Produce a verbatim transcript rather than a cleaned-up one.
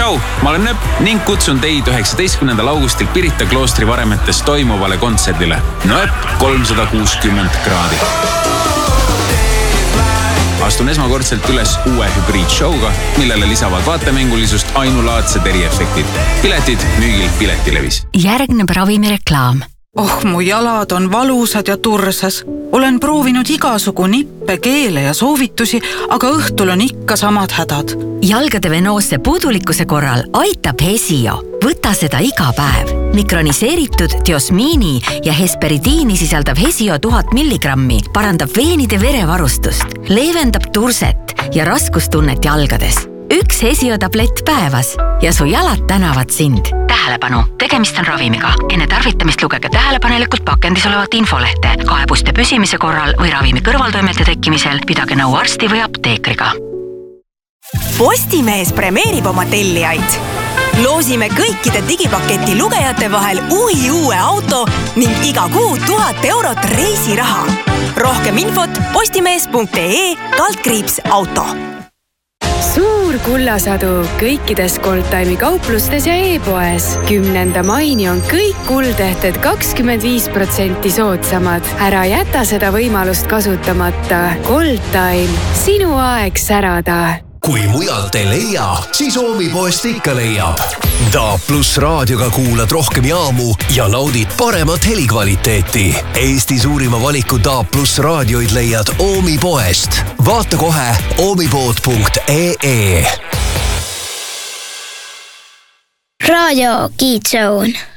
tšau, ma olen Nööp ning kutsun teid üheksateistkümnendal augustil Pirita kloostri varemetes toimuvale kontserdile. Nööp kolmsada kuuskümmend kraadi. Astun esmakordselt üles uue hübriidshowga, millele lisavad vaatemängulisust ainulaadsed eriefektid. Piletid müügil Piletilevis. Järgneb ravimireklaam. Oh, mu jalad on valusad ja tursas. Olen proovinud igasugu nippe, keele ja soovitusi, aga õhtul on ikka samad hädad. Jalgade venoosse puudulikkuse korral aitab Hesio. Võta seda iga päev. Mikroniseeritud diosmiini ja hesperidiini sisaldav Hesio tuhat milligrammi parandab veenide verevarustust, leevendab turset ja raskustunnet jalgades. Üks Hesio tablett päevas ja su jalad tänavad sind. Tähelepanu, tegemist on ravimiga. Enne tarvitamist lugege tähelepanelikult pakendis olevat infolehte. Kaebuste püsimise korral või ravimi kõrvaltoimete tekkimisel pidage nõu arsti või apteekriga. Postimees premeerib oma tellijaid. Loosime kõikide digipaketi lugejate vahel ui uue auto ning iga kuu tuhat eurot reisiraha. Rohkem infot postimees punkt ee kaldkriips auto. Suur kullasadu kõikides Goldtime'i kauplustes ja e-poes. Kümnenda maini on kõik kuldehted kakskümmend viis protsenti soodsamad. Ära jäta seda võimalust kasutamata. Goldtime, sinu aeg särada. Kui mujalt ei leia, siis Oomipoest ikka leiab. Da Plus raadioga kuulad rohkem jaamu ja naudid paremat helikvaliteeti. Eesti suurima valiku Da Plus raadioid leiad Oomipoest. Vaata kohe oomipood punkt ee. Radio Kidzone.